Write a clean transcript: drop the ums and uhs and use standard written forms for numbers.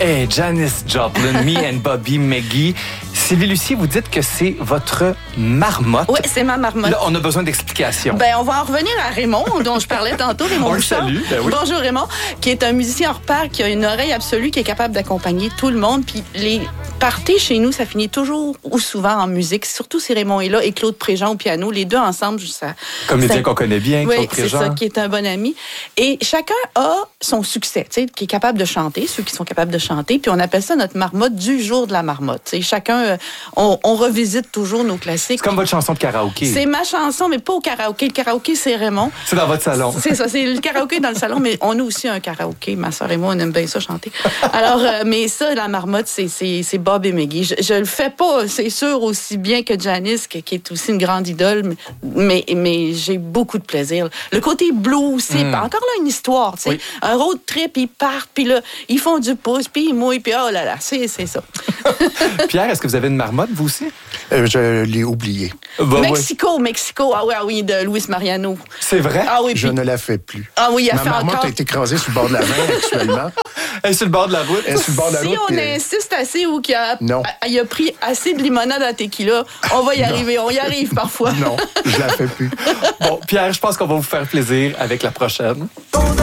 Hey, Janis Joplin, Me and Bobby McGee. Sylvie Lucie, vous dites que c'est votre marmotte. Oui, c'est ma marmotte. Là, on a besoin d'explications. On va en revenir à Raymond, dont je parlais tantôt, Raymond On le Bouchard. salue, ben oui. Bonjour Raymond, qui est un musicien hors pair, qui a une oreille absolue, qui est capable d'accompagner tout le monde. Puis les parties chez nous, ça finit toujours ou souvent en musique, surtout si Raymond est là et Claude Préjean au piano. Les deux ensemble, ça... Comédien qu'on connaît bien, Claude Oui, c'est Préjean. ça, qui est un bon ami. Et chacun a son succès, tu sais, qui est capable de chanter, ceux qui sont capables de chanter. Puis on appelle ça notre marmotte du jour de la marmotte. Tu sais, chacun, on revisite toujours nos classiques. C'est comme votre chanson de karaoké. C'est ma chanson, mais pas au karaoké. Le karaoké, c'est Raymond. C'est dans votre salon. C'est ça, c'est le karaoké dans le salon, mais on a aussi un karaoké. Ma soeur et moi, on aime bien ça chanter. Alors, mais ça, la marmotte, c'est Bob et Maggie. Je le fais pas, c'est sûr, aussi bien que Janis, qui est aussi une grande idole, mais j'ai beaucoup de plaisir. Le côté blues, c'est encore là une histoire, tu sais. Oui. Un road trip, ils partent, puis là, ils font du pouce, puis ils mouillent, puis oh là là, c'est ça. Pierre, est-ce que vous avez une marmotte, vous aussi? Je l'ai oublié. Bah, Mexico, ah oui, de Luis Mariano. C'est vrai? Ah oui, Je puis- ne la fais plus. Ah oui, il a Ma fait marmotte encore... a été écrasée sur le bord de la mer actuellement. Elle est sur le bord de la route. Elle est sur le bord de la Si route. on puis, insiste assez ou qu'il a, Non. il a pris assez de limonade à tequila, on va y arriver. On y arrive parfois. Non, je la fais plus. Bon, Pierre, je pense qu'on va vous faire plaisir avec la prochaine.